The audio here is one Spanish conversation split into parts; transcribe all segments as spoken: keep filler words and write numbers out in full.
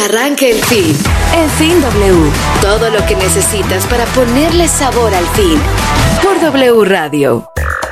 arranque el fin. El Fin W. Todo lo que necesitas para ponerle sabor al fin. Por W Radio.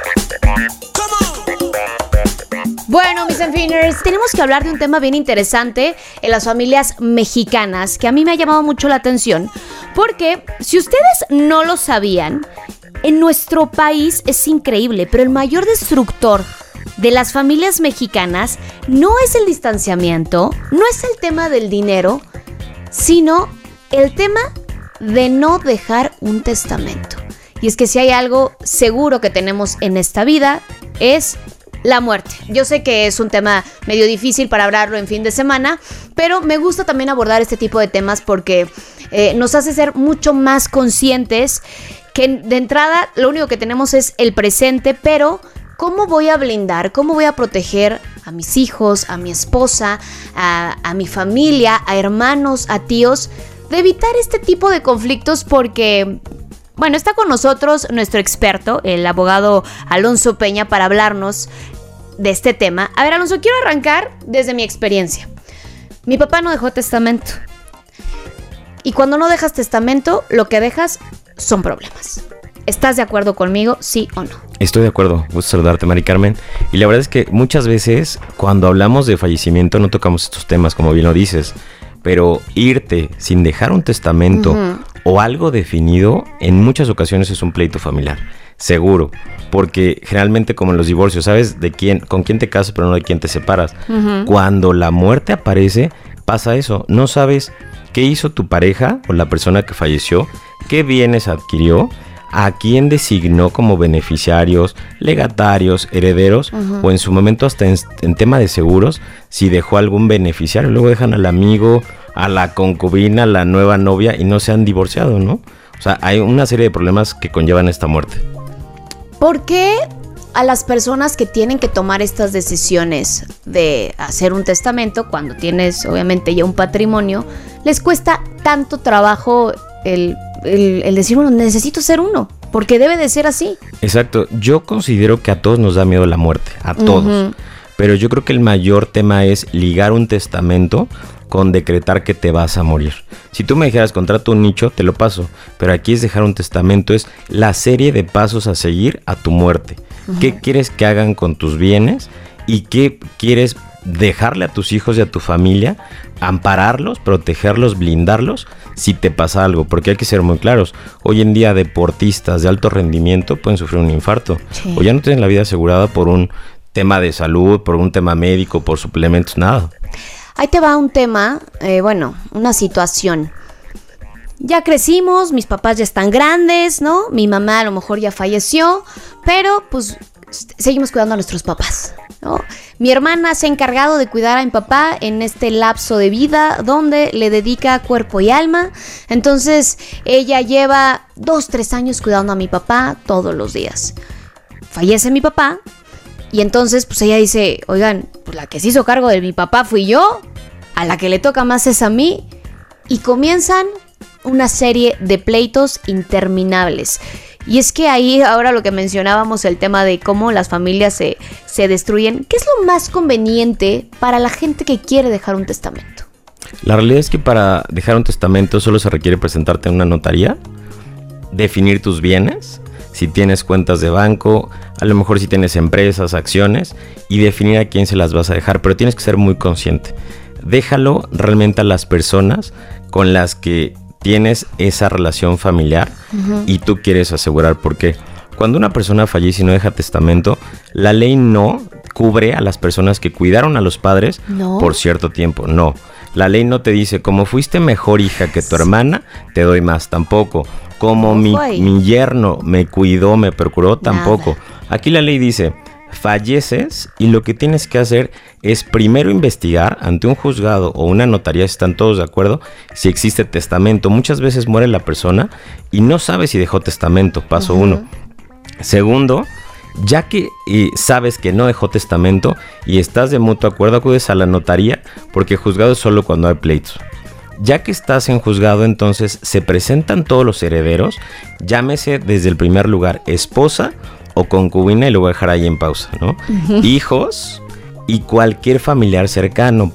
Bueno, mis Enfiners, tenemos que hablar de un tema bien interesante en las familias mexicanas, que a mí me ha llamado mucho la atención, porque si ustedes no lo sabían, en nuestro país es increíble, pero el mayor destructor de las familias mexicanas no es el distanciamiento, no es el tema del dinero, sino el tema de no dejar un testamento. Y es que si hay algo seguro que tenemos en esta vida, es la muerte. Yo sé que es un tema medio difícil para hablarlo en fin de semana, pero me gusta también abordar este tipo de temas porque eh, nos hace ser mucho más conscientes que de entrada lo único que tenemos es el presente, pero ¿cómo voy a blindar? ¿Cómo voy a proteger a mis hijos, a mi esposa, a, a mi familia, a hermanos, a tíos, de evitar este tipo de conflictos? Porque, bueno, está con nosotros nuestro experto, el abogado Alonso Peña, para hablarnos de este tema. A ver, Alonso, quiero arrancar desde mi experiencia. Mi papá no dejó testamento. Y cuando no dejas testamento, lo que dejas son problemas. ¿Estás de acuerdo conmigo, sí o no? Estoy de acuerdo, gusto saludarte, Mari Carmen. Y la verdad es que muchas veces cuando hablamos de fallecimiento no tocamos estos temas, como bien lo dices. Pero irte sin dejar un testamento uh-huh. o algo definido, en muchas ocasiones es un pleito familiar. Seguro, porque generalmente como en los divorcios, sabes de quién, con quién te casas, pero no de quién te separas. Uh-huh. Cuando la muerte aparece, pasa eso. No sabes qué hizo tu pareja o la persona que falleció, qué bienes adquirió, a quién designó como beneficiarios, legatarios, herederos, uh-huh. o en su momento hasta en, en tema de seguros, si dejó algún beneficiario. Luego dejan al amigo, a la concubina, a la nueva novia y no se han divorciado, ¿no? O sea, hay una serie de problemas que conllevan esta muerte. ¿Por qué a las personas que tienen que tomar estas decisiones de hacer un testamento, cuando tienes obviamente ya un patrimonio, les cuesta tanto trabajo el, el, el decir, bueno, necesito ser uno? Porque debe de ser así. Exacto. Yo considero que a todos nos da miedo la muerte, a todos. Uh-huh. Pero yo creo que el mayor tema es ligar un testamento con decretar que te vas a morir. Si tú me dijeras, contrato un nicho, te lo paso. Pero aquí es dejar un testamento, es la serie de pasos a seguir a tu muerte. Uh-huh. ¿Qué quieres que hagan con tus bienes? ¿Y qué quieres dejarle a tus hijos y a tu familia? Ampararlos, protegerlos, blindarlos si te pasa algo. Porque hay que ser muy claros. Hoy en día deportistas de alto rendimiento pueden sufrir un infarto. Sí. O ya no tienen la vida asegurada por un tema de salud, por un tema médico, por suplementos, nada. Ahí te va un tema, eh, bueno, una situación. Ya crecimos, mis papás ya están grandes, ¿no? Mi mamá a lo mejor ya falleció, pero pues seguimos cuidando a nuestros papás, ¿no? Mi hermana se ha encargado de cuidar a mi papá en este lapso de vida donde le dedica cuerpo y alma. Entonces ella lleva dos, tres años cuidando a mi papá todos los días. Fallece mi papá. Y entonces, pues ella dice, oigan, pues la que se hizo cargo de mi papá fui yo, a la que le toca más es a mí. Y comienzan una serie de pleitos interminables. Y es que ahí, ahora lo que mencionábamos, el tema de cómo las familias se, se destruyen, ¿qué es lo más conveniente para la gente que quiere dejar un testamento? La realidad es que para dejar un testamento solo se requiere presentarte en una notaría, definir tus bienes, si tienes cuentas de banco, a lo mejor si tienes empresas, acciones, y definir a quién se las vas a dejar, pero tienes que ser muy consciente. Déjalo realmente a las personas con las que tienes esa relación familiar uh-huh. y tú quieres asegurar, porque cuando una persona fallece y no deja testamento, la ley no cubre a las personas que cuidaron a los padres no. por cierto tiempo, no. La ley no te dice, como fuiste mejor hija que tu hermana, te doy más, tampoco. Como mi, mi yerno me cuidó, me procuró, tampoco. Nada. Aquí la ley dice, falleces y lo que tienes que hacer es primero investigar ante un juzgado o una notaría, si están todos de acuerdo, si existe testamento. Muchas veces muere la persona y no sabe si dejó testamento, paso uh-huh. uno. Segundo, ya que eh, sabes que no dejó testamento y estás de mutuo acuerdo, acudes a la notaría, porque juzgado es solo cuando hay pleitos. Ya que estás en juzgado, entonces se presentan todos los herederos, llámese desde el primer lugar esposa o concubina, y lo voy a dejar ahí en pausa, ¿no? Uh-huh. Hijos y cualquier familiar cercano.